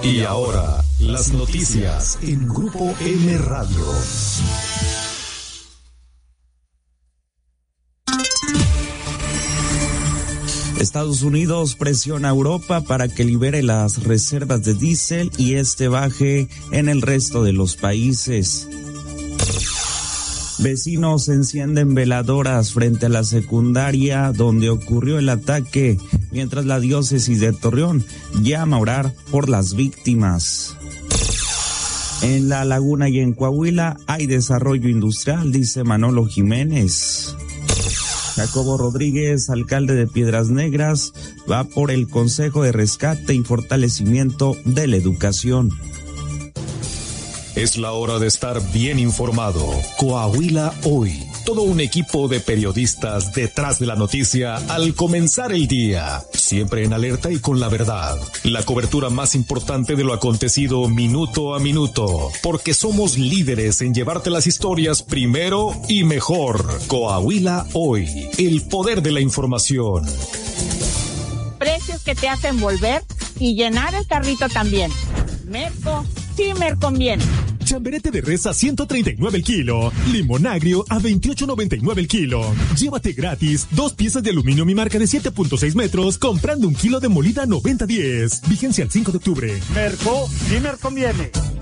Y ahora, las noticias en Grupo M Radio. Estados Unidos presiona a Europa para que libere las reservas de diésel y baje en el resto de los países. Vecinos encienden veladoras frente a la secundaria donde ocurrió el ataque, mientras la diócesis de Torreón llama a orar por las víctimas. En La Laguna y en Coahuila hay desarrollo industrial, dice Manolo Jiménez. Jacobo Rodríguez, alcalde de Piedras Negras, va por el Consejo de Rescate y Fortalecimiento de la Educación. Es la hora de estar bien informado. Coahuila Hoy. Todo un equipo de periodistas detrás de la noticia al comenzar el día. Siempre en alerta y con la verdad. La cobertura más importante de lo acontecido minuto a minuto. Porque somos líderes en llevarte las historias primero y mejor. Coahuila Hoy. El poder de la información. Precios que te hacen volver y llenar el carrito también. Merco, sí me conviene. Chamberete de res a 139 el kilo. Limón agrio a 28.99 el kilo. Llévate gratis 2 piezas de aluminio mi marca de 7.6 metros comprando 1 kilo de molida 90-10. Vigencia el 5 de octubre. Merco, sí me conviene.